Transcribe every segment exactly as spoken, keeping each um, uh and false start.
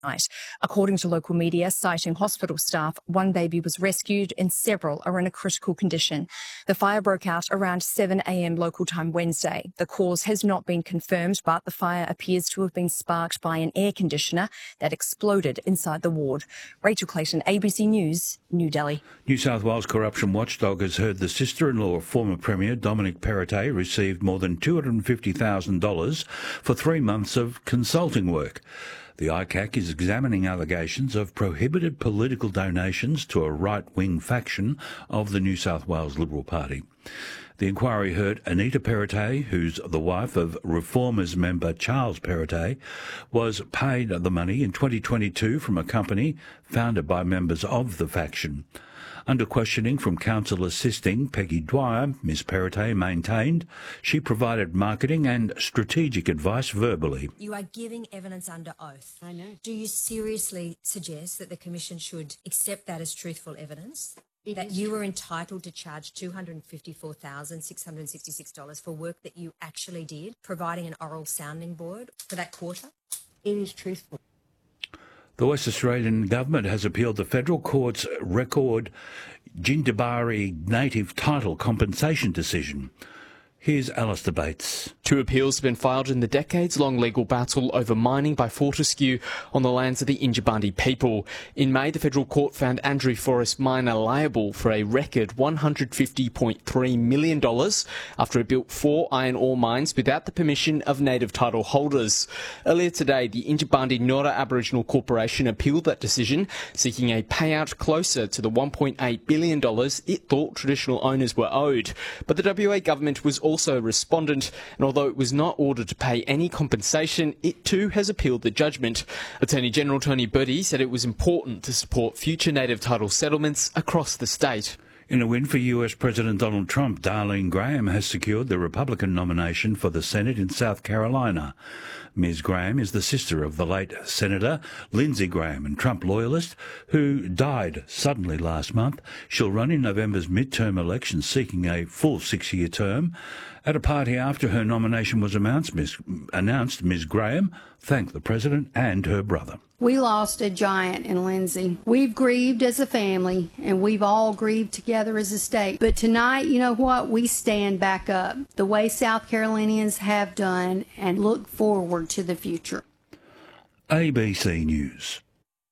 night. According to local media citing hospital staff, one baby was rescued and several are in a critical condition. The fire broke out around seven a m local time Wednesday. The cause has not been confirmed, but the fire appears to have been sparked by an air conditioner that exploded inside the ward. Rachel Clayton, A B C News, New Delhi. New South Wales corruption watchdog has heard the sister-in-law of former Premier Dominic Perrottet received more than two hundred fifty thousand dollars for three months of consulting work. The I C A C is examining allegations of prohibited political donations to a right-wing faction of the New South Wales Liberal Party. The inquiry heard Anita Perrottet, who's the wife of Reformers member Charles Perrottet, was paid the money in twenty twenty-two from a company founded by members of the faction. Under questioning from counsel assisting Peggy Dwyer, Miz Perrottet maintained she provided marketing and strategic advice verbally. You are giving evidence under oath. I know. Do you seriously suggest that the Commission should accept that as truthful evidence? It that is you true. were entitled to charge two hundred fifty-four thousand six hundred sixty-six dollars for work that you actually did, providing an oral sounding board for that quarter? It is truthful. The West Australian Government has appealed the Federal Court's record Jindabyne Native Title compensation decision. Here's Alistair Bates. Two appeals have been filed in the decades-long legal battle over mining by Fortescue on the lands of the Yindjibarndi people. In May, the Federal Court found Andrew Forest Miner liable for a record one hundred fifty point three million dollars after it built four iron ore mines without the permission of native title holders. Earlier today, the Yindjibarndi Nora Aboriginal Corporation appealed that decision, seeking a payout closer to the one point eight billion dollars it thought traditional owners were owed. But the W A government was also respondent, and although it was not ordered to pay any compensation, it too has appealed the judgment. Attorney General Tony Bertie said it was important to support future native title settlements across the state. In a win for U S President Donald Trump, Darlene Graham has secured the Republican nomination for the Senate in South Carolina. Miz Graham is the sister of the late Senator Lindsey Graham, and Trump loyalist, who died suddenly last month. She'll run in November's midterm election seeking a full six-year term. At a party after her nomination was announced, Miz announced, Miz Graham thanked the President and her brother. We lost a giant in Lindsay. We've grieved as a family, and we've all grieved together as a state. But tonight, you know what? We stand back up the way South Carolinians have done and look forward to the future. A B C News.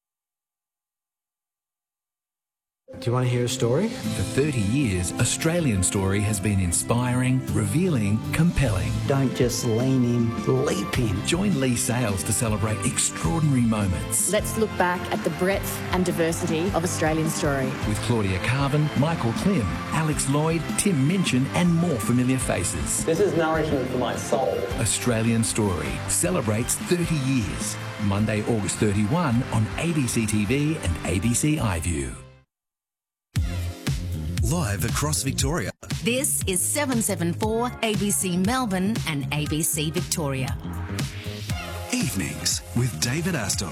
Do you want to hear a story? For thirty years, Australian Story has been inspiring, revealing, compelling. Don't just lean in, leap in. Join Lee Sales to celebrate extraordinary moments. Let's look back at the breadth and diversity of Australian Story. With Claudia Carvin, Michael Klim, Alex Lloyd, Tim Minchin and more familiar faces. This is nourishment for my soul. Australian Story celebrates thirty years. Monday, August thirty-first on A B C T V and A B C iView. Live across Victoria. This is seven seven four A B C Melbourne and A B C Victoria. Evenings with David Astle.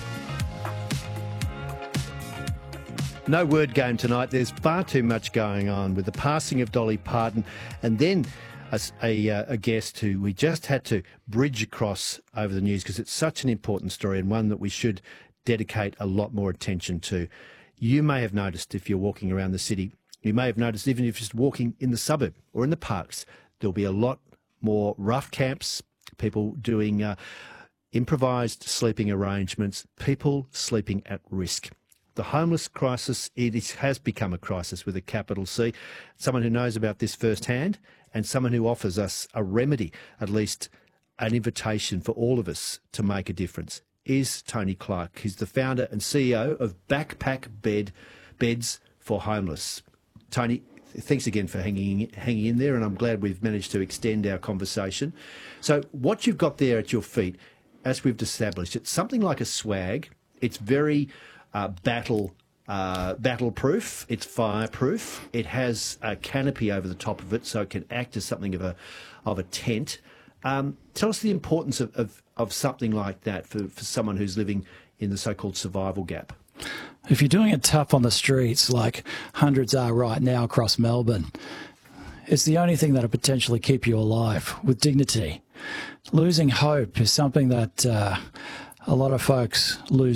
No word game tonight. There's far too much going on with the passing of Dolly Parton and then a, a, a guest who we just had to bridge across over the news because it's such an important story and one that we should dedicate a lot more attention to. You may have noticed if you're walking around the city, you may have noticed even if you're just walking in the suburb or in the parks, there'll be a lot more rough camps, people doing uh, improvised sleeping arrangements, people sleeping at risk. The homeless crisis, it is, has become a crisis with a capital C. Someone who knows about this firsthand and someone who offers us a remedy, at least an invitation for all of us to make a difference, is Tony Clark. He's the founder and C E O of Backpack Bed Beds for Homeless. Tony, thanks again for hanging hanging in there, and I'm glad we've managed to extend our conversation. So what you've got there at your feet, as we've established, it's something like a swag. It's very uh, battle uh, battle proof. It's fireproof. It has a canopy over the top of it, so it can act as something of a of a tent. Um, tell us the importance of, of, of something like that for, for someone who's living in the so-called survival gap. If you're doing it tough on the streets, like hundreds are right now across Melbourne, it's the only thing that'll potentially keep you alive with dignity. Losing hope is something that uh, a lot of folks lose